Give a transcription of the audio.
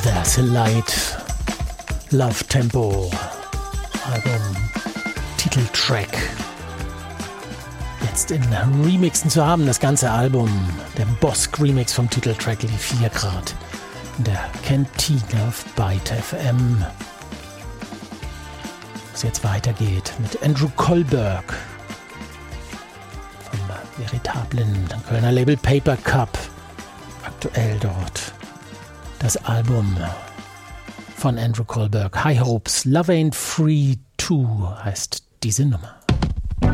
There's a Light, Love Tempo, Album, Titeltrack. Jetzt in Remixen zu haben, das ganze Album. Der Bosk-Remix vom Titeltrack lief hier gerade in der Cantina auf Byte FM. Was jetzt weitergeht mit Andrew Kohlberg vom veritablen Kölner Label Paper Cup. Aktuell dort das Album von Andrew Kohlberg, High Hopes, Love Ain't Free 2 heißt diese Nummer.